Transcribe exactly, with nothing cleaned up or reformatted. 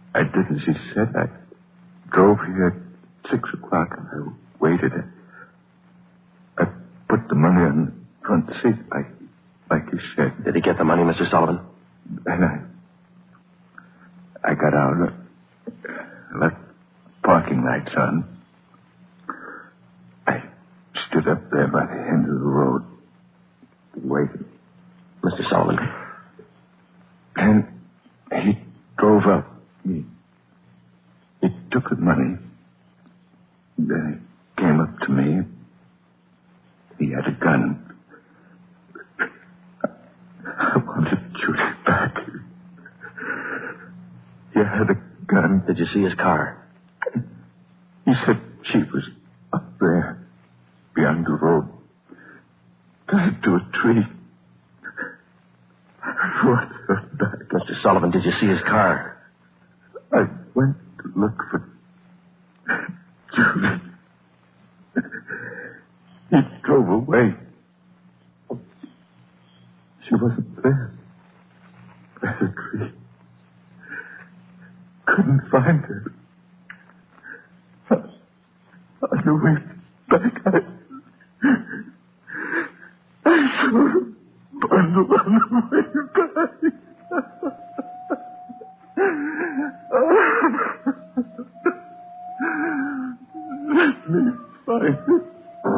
I did as he said. I drove here at six o'clock and I waited. I put the money on the front seat like, like you said. Did he get the money, Mister Sullivan? And I... I got out. I left parking lights on. I stood up there by the end of the road, waiting. Mister Sullivan. And he drove up. He, he took the money. Then he came up to me. He had a gun. I wanted to shoot him back. He had a gun. Did you see his car? He said she was up there, beyond the road, tied to a tree. I wanted her back. Mister Sullivan, did you see his car? I went to look for Julie. He drove away. She wasn't there. By the tree. Couldn't find her. On the way back, I...